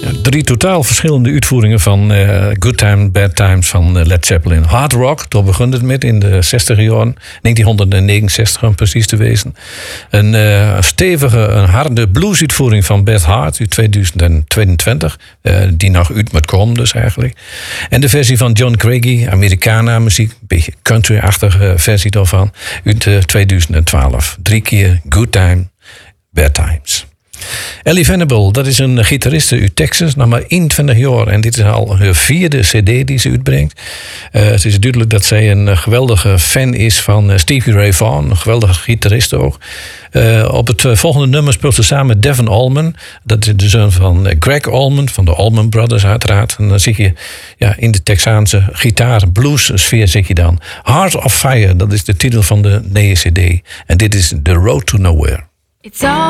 3 totaal verschillende uitvoeringen van Good Times, Bad Times van Led Zeppelin. Hard rock, daar begon het met in de 60 jaren, 1969 om precies te wezen. Een stevige, een harde bluesuitvoering van Beth Hart uit 2022, die nog uit moet komen dus eigenlijk. En de versie van John Craigie, Americana muziek, een beetje country-achtige versie daarvan, uit 2012. 3 keer Good Time, Bad Times. Ellie Venable, dat is een gitariste uit Texas, nog maar 21 jaar. En dit is al haar 4e cd die ze uitbrengt. Het is duidelijk dat zij een geweldige fan is van Stevie Ray Vaughan. Een geweldige gitarist ook. Op het volgende nummer speelt ze samen met Devon Allman. Dat is de zoon van Greg Allman, van de Allman Brothers uiteraard. En dan zie je in de Texaanse gitaar-blues sfeer zit je dan. Heart of Fire, dat is de titel van de nieuwe cd. En dit is The Road to Nowhere. It's all